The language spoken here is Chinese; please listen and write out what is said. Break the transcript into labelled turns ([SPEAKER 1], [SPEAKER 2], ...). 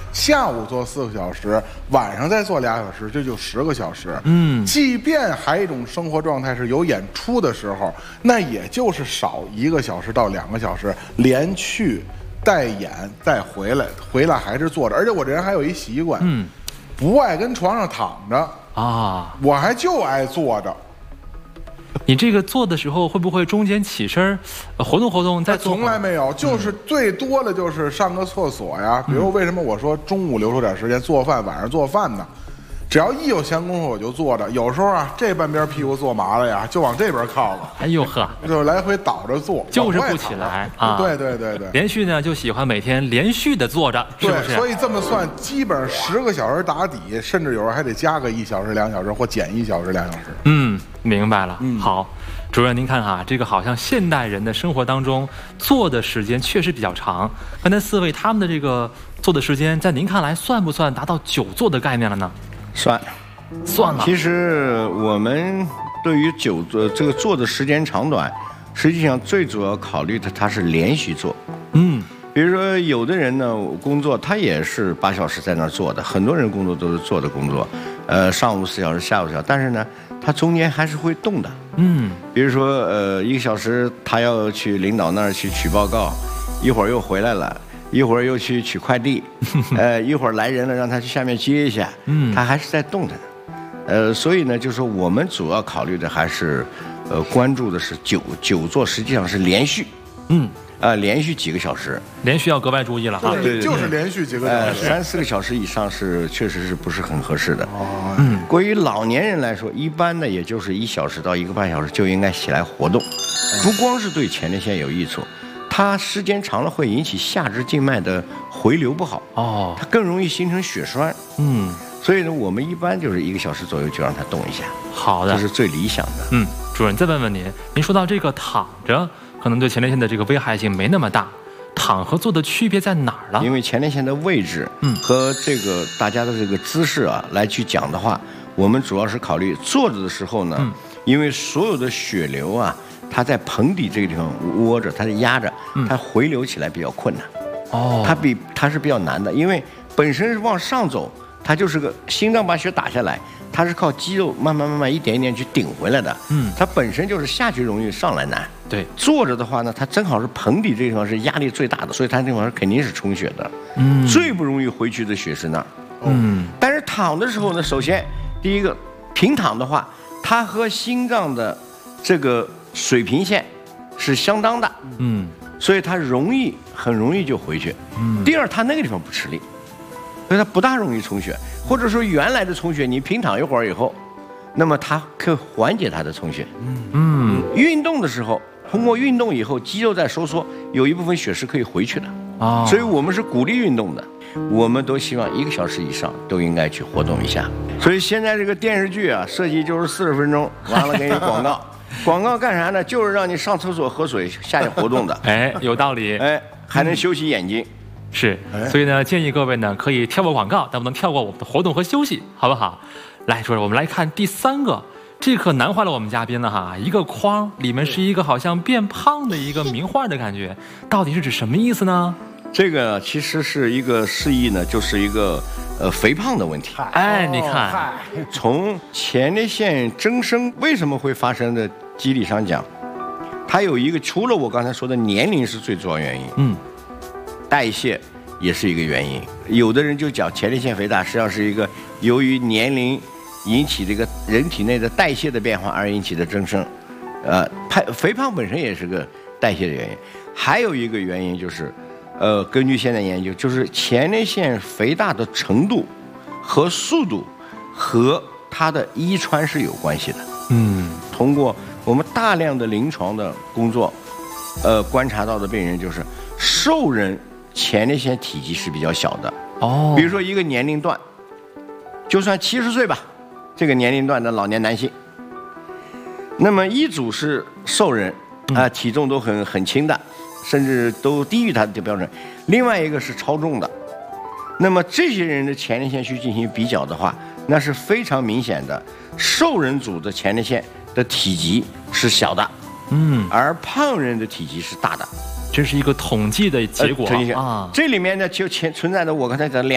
[SPEAKER 1] 下午做4个小时，晚上再做2小时，这就10个小时。即便还有一种生活状态是有演出的时候，那也就是少1个小时到2个小时，连去带演再回来还是坐着。而且我这人还有一习惯，不爱跟床上躺着啊，我还就爱坐着。
[SPEAKER 2] 你这个做的时候会不会中间起身活动活动再做？
[SPEAKER 1] 从来没有，就是最多的就是上个厕所呀。比如为什么我说中午留出点时间做饭，晚上做饭呢？只要一有闲工夫我就坐着，有时候啊这半边屁股坐麻了呀，就往这边靠了。
[SPEAKER 2] 哎呦呵，
[SPEAKER 1] 就来回倒着坐，
[SPEAKER 2] 就是不起来啊。
[SPEAKER 1] 对。
[SPEAKER 2] 连续呢就喜欢每天连续的坐着，是不是？
[SPEAKER 1] 所以这么算，基本上10个小时打底，甚至有时候还得加个1小时、2小时，或减1小时、2小时。
[SPEAKER 2] 明白了。好，主任您看哈，这个好像现代人的生活当中坐的时间确实比较长。刚才4位他们的这个坐的时间，在您看来算不算达到久坐的概念了呢？算了。
[SPEAKER 3] 其实我们对于久坐这个坐的时间长短，实际上最主要考虑的它是连续坐。比如说有的人呢工作他也是8小时在那儿坐的，很多人工作都是坐的工作，上午4小时，下午4小时，但是呢他中间还是会动的。比如说1个小时他要去领导那儿去取报告，一会儿又回来了。一会儿又去取快递，一会儿来人了，让他去下面接一下，他还是在动的，所以呢，就是说我们主要考虑的还是，关注的是久坐，实际上是连续，连续几个小时，
[SPEAKER 2] 连续要格外注意了哈，
[SPEAKER 1] 对，就是连续几个小时
[SPEAKER 3] ，3、4个小时以上是确实是不是很合适的。关于老年人来说，一般呢也就是1小时到1个半小时就应该起来活动，不光是对前列腺有益处。它时间长了会引起下肢静脉的回流不好，它更容易形成血栓。所以呢，我们一般就是1个小时左右就让它动一下。
[SPEAKER 2] 好的，
[SPEAKER 3] 这是最理想的。
[SPEAKER 2] 主任再问问您说到这个躺着，可能对前列腺的这个危害性没那么大，躺和坐的区别在哪儿呢？
[SPEAKER 3] 因为前列腺的位置，和这个大家的这个姿势啊来去讲的话，我们主要是考虑坐着的时候呢，因为所有的血流啊。它在盆底这个地方窝着，它是压着，它回流起来比较困难。它是比较难的，因为本身是往上走，它就是个心脏把血打下来，它是靠肌肉慢慢一点一点去顶回来的。它本身就是下去容易，上来难。
[SPEAKER 2] 对，
[SPEAKER 3] 坐着的话呢，它正好是盆底这地方是压力最大的，所以它这地方肯定是充血的。最不容易回去的血是那儿。但是躺的时候呢，首先第一个平躺的话，它和心脏的这个水平线是相当的，所以它很容易就回去。第二，它那个地方不吃力，所以它不大容易充血，或者说原来的充血，你平躺一会儿以后，那么它可以缓解它的充血。运动的时候，通过运动以后，肌肉在收缩，有一部分血是可以回去的。所以我们是鼓励运动的，我们都希望1个小时以上都应该去活动一下。所以现在这个电视剧啊，设计就是40分钟，完了给你广告。广告干啥呢？就是让你上厕所喝水、下去活动的。
[SPEAKER 2] 有道理。
[SPEAKER 3] 还能休息眼睛。
[SPEAKER 2] 是，所以呢，建议各位呢可以跳过广告，但不能跳过我们的活动和休息，好不好？来，主任，我们来看第3个，这可难坏了我们嘉宾了哈。一个框里面是一个好像变胖的一个名画的感觉，到底是指什么意思呢？
[SPEAKER 3] 这个其实是一个示意呢，就是一个肥胖的问题。
[SPEAKER 2] 你看，
[SPEAKER 3] 从前列腺增生为什么会发生的机理上讲，它有一个除了我刚才说的年龄是最主要原因，代谢也是一个原因。有的人就讲前列腺肥大实际上是一个由于年龄引起这个人体内的代谢的变化而引起的增生，肥胖本身也是个代谢的原因。还有一个原因就是。根据现在研究，就是前列腺肥大的程度和速度和它的遗传是有关系的。通过我们大量的临床的工作，观察到的病人就是瘦人前列腺体积是比较小的。比如说一个年龄段，就算70岁吧，这个年龄段的老年男性，那么一组是瘦人体重都很轻的。甚至都低于它的标准，另外一个是超重的。那么这些人的前列腺去进行比较的话，那是非常明显的，瘦人组的前列腺的体积是小的，而胖人的体积是大的。
[SPEAKER 2] 这是一个统计的结果
[SPEAKER 3] 这里面呢就存在着我刚才讲